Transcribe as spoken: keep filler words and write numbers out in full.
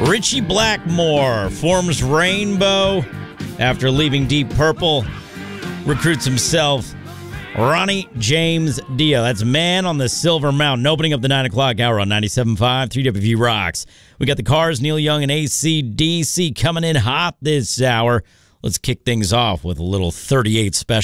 Richie Blackmore forms Rainbow after leaving Deep Purple. Recruits himself Ronnie James Dio. That's Man on the Silver Mountain. Opening up the nine o'clock hour on ninety-seven point five, three W V Rocks. We got the Cars, Neil Young, and A C D C coming in hot this hour. Let's kick things off with a little thirty-eight special.